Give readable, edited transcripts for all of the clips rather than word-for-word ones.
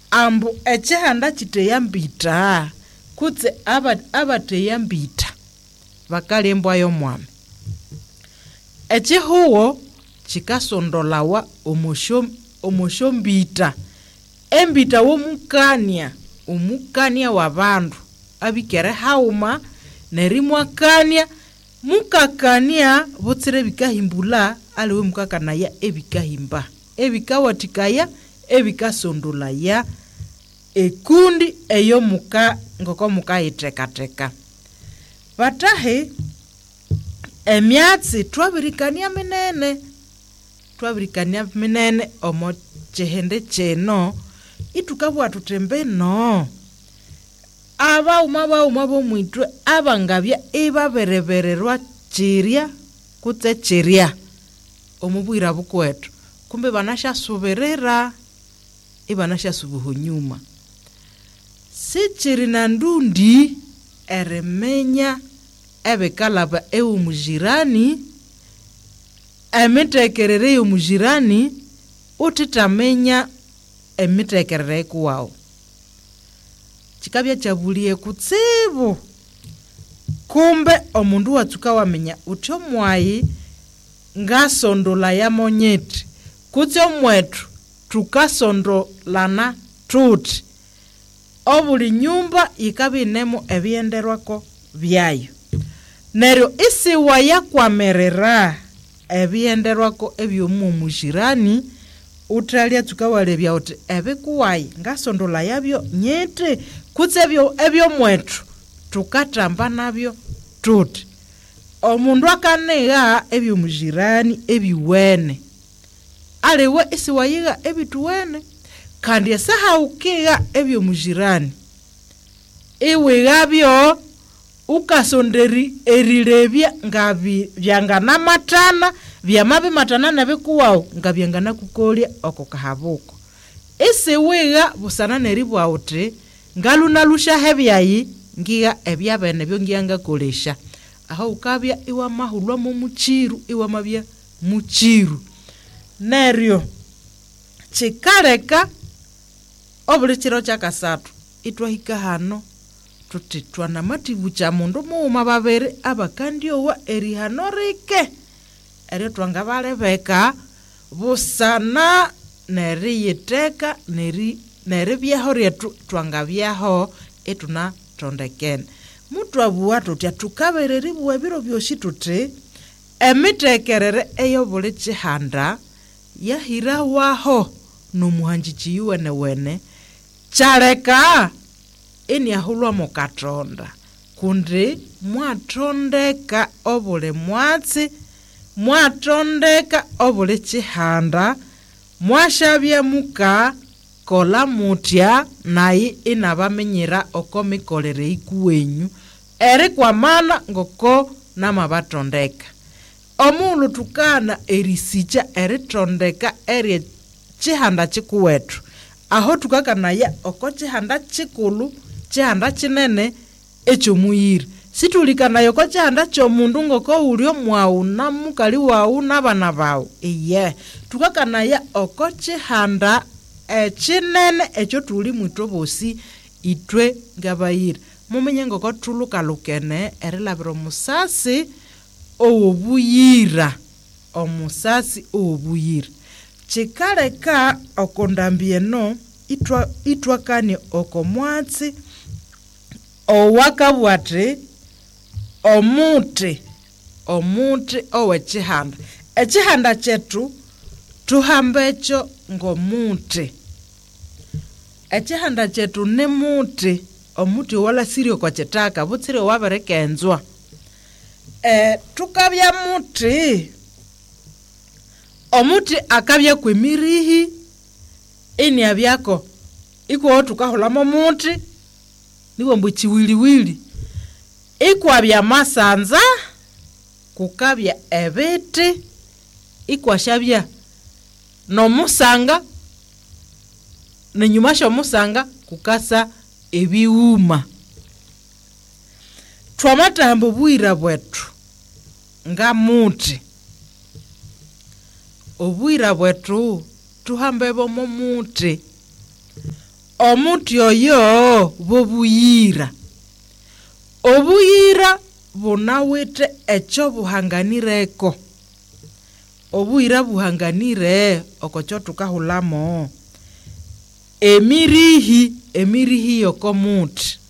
ambu echihanda chiteyambita kutse abateyambita bakalembwa y'omwami echihuwo chikasondolawa omoshombita embita omukania wa bandu abikere hauma nerimwakania mukakania botsire bikahimbula aliwe mukakanaya ebikahimba ebikawatikaya ebikasondolaya ekundi eyo ngoko mukayitekateka batahe emyatsi twabirikania minene omo chehende cheno itukabwa tutembe no abauma bomwitwe abangabya ibaberebererwa chiria kutse chiria omubwira bukwetu kumbe banashasuberera ibanashasubuho nyuma sichiri na ndundi eremenya ebekalaba mujirani emitekerere y'omujirani utitamenya emitekerere kuwao chikabya chabulie kutsibu kumbe omundu watsuka wamenya uti omwayi ngasondola ya monyeti kutse omwetu tukasondolana tuti obuli nyumba ikabinemo ebyenderwako byayo neryo isiwa yakwamerera ebyenderwako ebyomumujirani utalia tukawalebya uti ebikuwayi ngasondola yabyo nyete kutse ebyo mwetu tukatamba nabyo tuti omundu akanega ebyomujirani ebiwene aliwe isiwayiga ebituwene kandi esahaukiga ebyomujirani iwigabyo ukasonderi erilebya ngabi byangana matana byamabi matana nabikuwao ngabyangana kukolya okokahabuko isiwiga busana neribwa uti ngaluna lusha hebyayi ngiga ebyabene byo ngiyanga kolesha aho ukabya iwa mahulwa mu muchiru iwa mabya muchiru neryo chikareka obuli chiro chakasatu itwahika hano tuti twana matibu cha mundu muuma babere abakandiowa erihano rike eri twangabalebeka busana neriyiteka neribyaho ryetu twangabyaho etuna tondekene mutwabuwa tutya tukabereri buwa biro byoshi tuti emitekerere eyo buli chihanda yahirawaho n'omuhanjichi yuwene chareka eni ahulwa mukatonda kundi mwatondeka obule mwatsi mwatondeka obule chihanda mwashabya muka kola mutya nayi inabamenyera okomikolere ikuwenyu eri kwa mana ngoko namabatondeka omulu tukana erisicha eritondeka eri chihanda chikuwetu aho tukakanaya oko chihanda chikulu chihanda chinene echo muyiri situlikana yoko chihanda chomundu ngoko ulio mwau na mukali wau nabana bawu iye tukakanaya oko chihanda chinene echo tuli mwito bosi itwe ngabayiri mumenye ngoko tuluka lukene erilabiro musasi obuyira omusasi obuyira chikareka okondambieno itwakani okomwatsi owakabwate omuti owe chihanda echihanda chetu tuhambecho ngomuti echihanda chetu ne muti omuti wala sirio kwa chetaka butsire waberekenzwa tukabya muti omuti akabya kwemirihi eni abyako iko tukahulamo muti niwo mbuchiwiliwili iko abya masanza kukabya ebiti iko ashabya no musanga nenyuma sho musanga kukasa ebiwuma twamatambo bwira bwetu nga muti obwira bwetu tuhambebo mu muti omuti oyo bobuyira. Obuyira bunawite echo buhanganireko. Obuyira buhanganire okocho tukahulamo emirihi yokomuti.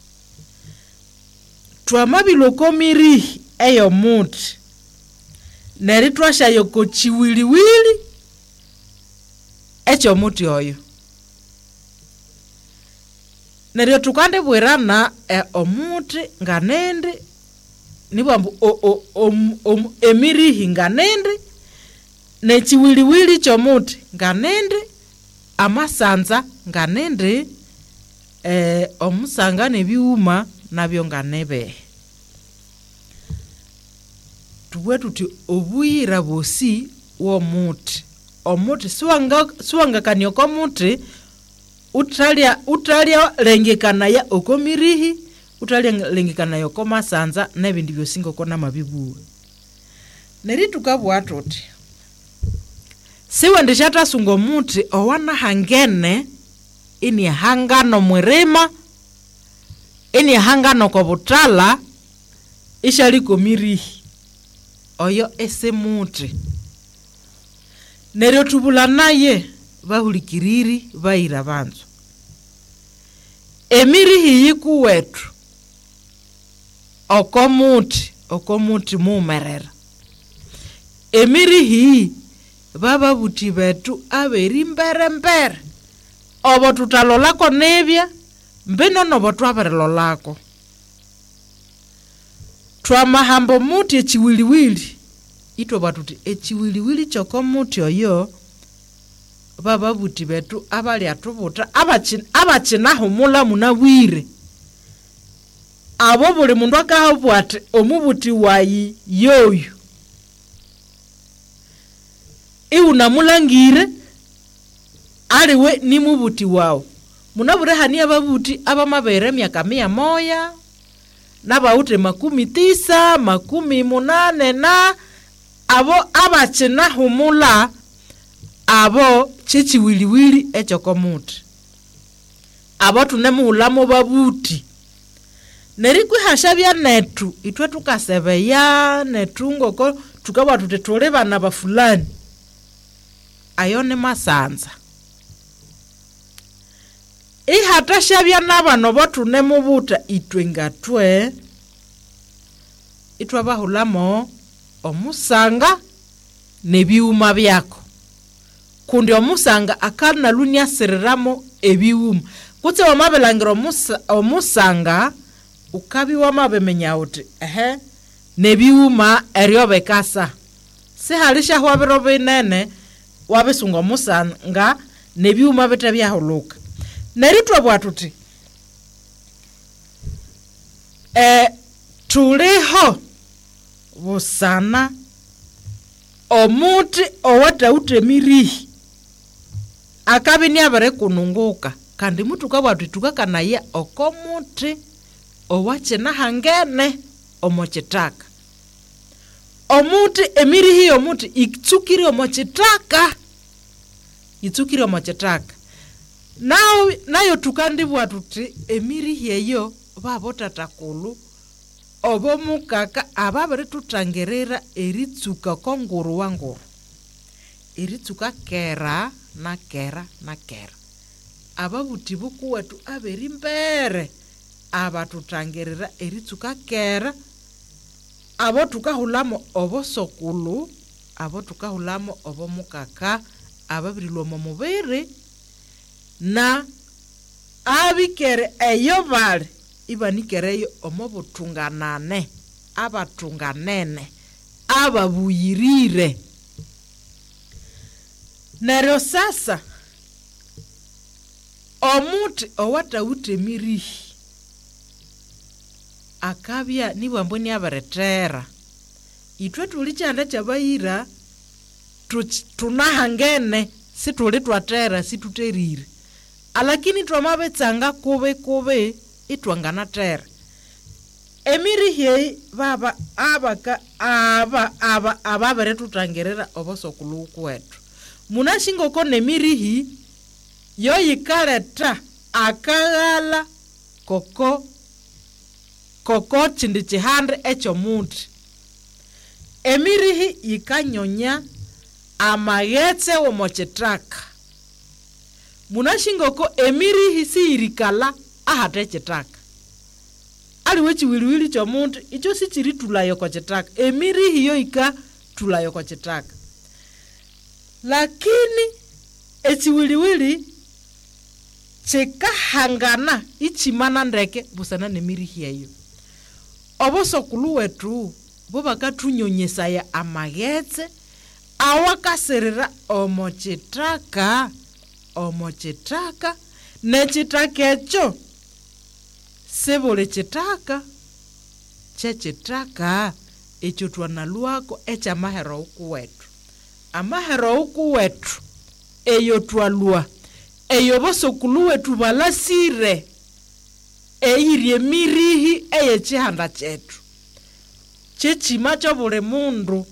Twamabilo mirihi eyo muti. Neri twasha yoko chiwiliwili echo muti oyo. Neri tukande bwerana omuti nganende nibambu emirihi nganende ne chiwiliwili chomuti nganende amasanza nganende omusanga nebiuma nabyo nganebe. Tuwe tuti obuyira bosi wo muti. Omuti suwanga kanyoko muti utalia lengekana ya okomirihi, utalia lengekana ya okomasanza nebindi byosingo kona mabibu. Neri tukabwa tuti siwe ndishata sungo muti owana hangene ini hangano mwirima, ini hangano kobutala ishaliko mirihi. Oyo ese muti. Neryo tubula naye bahulikiriri baira banzo. Emirihi yiku wetu okomuti mumerera. Emirihi baba buti betu aberi mbere. Obo tutalolako nebya mbeno nobo twaberelolako. Twamahambo muti echiwiliwili. Ito batuti echiwiliwili choko muti oyo baba buti betu abali atubuta abachinaho mula munawire. Abo buli mundu akahabwate omubuti wayi yoyo. Unamulangire aliwe ni mubuti wao. Munabure hani ababuti abamabere myaka 100 nabaute 90 80 na abo abachina humula abo chichiwiliwili echokomuti. Abo tunemuhulamo babuti. Nerikwi hashabya netu itwe tukasebeya netungoko tukaba tutetole bana bafulani. Ayone masanza. Hata shabya nabano botu nemubuta itwe ngatwe itwa bahulamo omusanga nebiuma byako. Kundi omusanga akana lunya siriramo ebiuma. Kutse wamabelangira omusanga ukabi wamabemenya uti nebiuma eriobekasa. Se halisha huwabiro binene wabesunga omusanga nebiuma bete byahuluka. Neritwa bwatuti tuliho busana omuti owata utemirihi akabi niabere kununguka kandi mutu kabwatu tukakana ya okomuti owache na hangene omochitaka. Omuti emirihi omuti itsukiri omochitaka. Nayo tukandi bwatuti emirihi eyo babota takulu obo mukaka ababere tutangerera eritsuka konguru wangu. Eritsuka kera na kera. Ababuti buku wetu aberi mbere abatutangerera eritsuka kera. Abo tukahulamo obo sokulu, abo tukahulamo obo mukaka ababirilwa mu mubere. Na abikere eyo bali ibanikereyo omobutunganane abatunganene ababuyirire. Neryo sasa omuti owata utemirihi akabya nibwamboni abaretera. Itwe tulichanda chabayira tunahangene situli twatera situterire. Alakini twamabetsanga kube itwangana tera. Emirihi baba ababere tutangerera obosokulu kwetu. Munashingo ko nemirihi yo yikaleta akaghala koko chindi chihande echo muti. Emirihi yikanyonya amaghetse womochitaka. Munashingoko emirihi siyirikala ahate chitaka. Aliwe chiwiliwili cho muti icho si chiri tulayo kwa chitaka. Emirihi yo ika tulayo kwa chitaka. Lakini echiwiliwili cheka hangana ichimana ndeke busana nemirihi yayo. Obosokulu wetu bobaka tunyonyesaya amaghetse awakaserera omochitaka nechitaka echo sebole chitaka chechitaka echo twanaluako echa mahero uku wetu. Amahero uku wetu eyo twalua eyo bosokulu wetu balasire eirie mirihi eye chihanda chetu chechima chabule mundu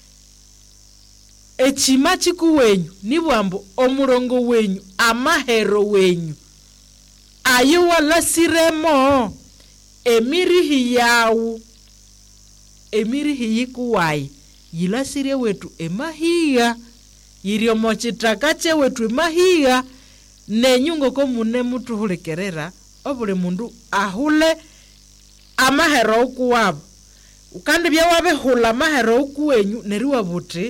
echima chiku wenyu nibwambo omurongo wenyu amahero wenyu ayo walasiremo emirihi yawu emirihi yikuwai yilasire wetu emahiga yirio mochitaka che wetu emahiga nenyungo ko mune mutu hulekerera obule mundu ahule amahero uku wabo ukandi bya wabe hula mahero uku wenyu neriwa buti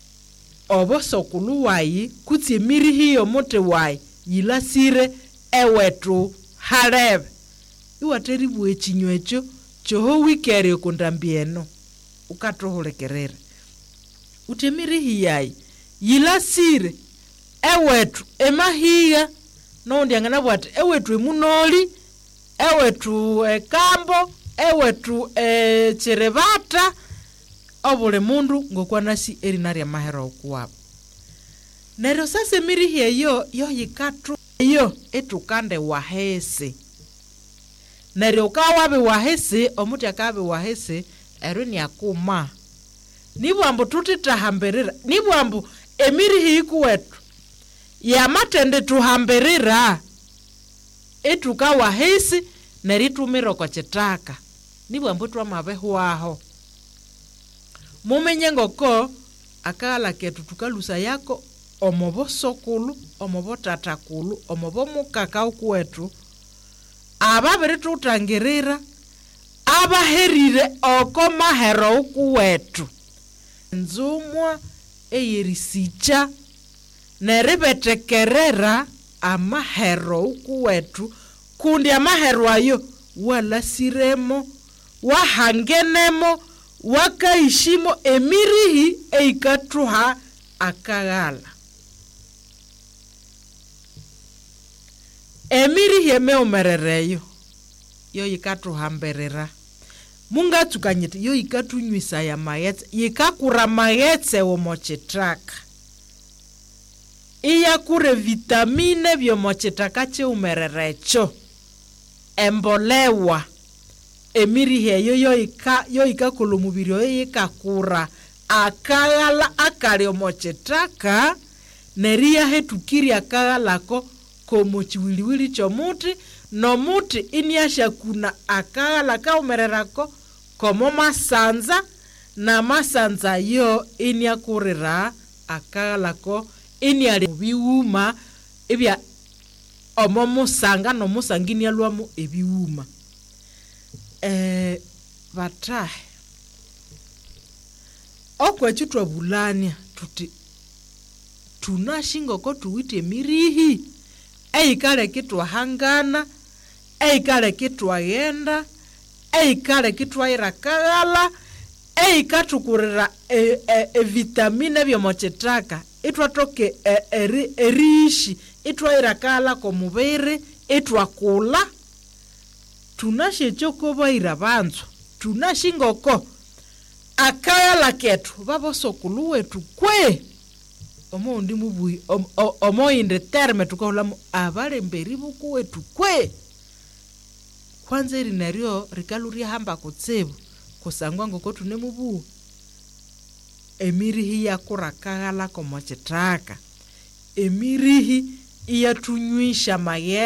obosokulu wayi kutsi emirihi yo mote wayi yilasire ewetu halebe iwateribu echinyo echo choho wikere kundambieno ukatohulekerera utemirihi yayi yilasire ewetu emahiga nondi angana bwati ewetu emunoli ewetu ekambo ewetu cherevata obule mundu ngokwanasi erinari amahero okuwabo. Nero sasa emirihi eyo yo yikatu eyo etukande wahese. Nero ukawabe wahese omuti akabe wahese eruni akuma. Nibwambu tutitahamberera nibwambu emirihi ikuwetu yamatende tuhamberera etuka wahese neritumiro kwa chitaka nibwambu twamabehu aho. Mumenye ngoko akala ketu tukalusa yako omobosokulu omobotatakulu omobomukaka ukwetu ababere tutangirira abaherire oko mahero ukwetu nzumwa eyerisicha neribetekerera amahero ukwetu kundi amahero ayo walasiremo wahangenemo wakaishimo emirihi eikatuha akagala. Emirihi emeumerereyo yo ikatuha mberera munga tukanyete yo ikatunywisa ya maghetse yikakura maghetse womochitaka iya kure vitamine byomochitaka cheumererecho embolewa emirihi eyo yo ikakulu mubiri yo ikakura akagala akali omochitaka neria hetukiri akagala komo chiwiliwili chomuti no muti iniasha kuna akagala kaumererako komo masanza na masanza yo iniakurira akagala ko iniali biwuma ebya omomusanga no musangini alwamu ebiwuma. Batahe okwechu twabulania tuti tunashingo ko tuwite mirihi eikale kitwa hangana eikale kitwa yenda eikale kitwa irakagala eikatukurira vitamine byomochitaka itwatoke erishi itwa irakala ko mubere itwakula tunashecho baira banzo tunashingoko akagala ketu babosokulu wetu kwe omondi mubui omoinde terme tukola abale mberi buku wetu kwe kwanza rinaryo rikaluria hamba kutsebu kusangwa ngoko tune mubu emirihi yakurakagala komochitaka emirihi iya tunywisha maye